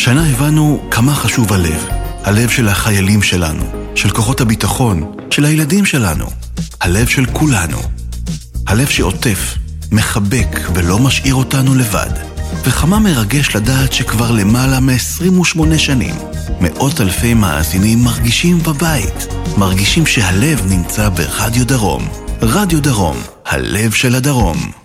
השנה הבנו כמה חשוב הלב. הלב של החיילים שלנו, של כוחות הביטחון, של הילדים שלנו. הלב של כולנו. הלב שעוטף, מחבק ולא משאיר אותנו לבד. וכמה מרגש לדעת שכבר למעלה מ-28 שנים מאות אלפי מאזינים מרגישים בבית, מרגישים שהלב נמצא ברדיו דרום. רדיו דרום, הלב של הדרום.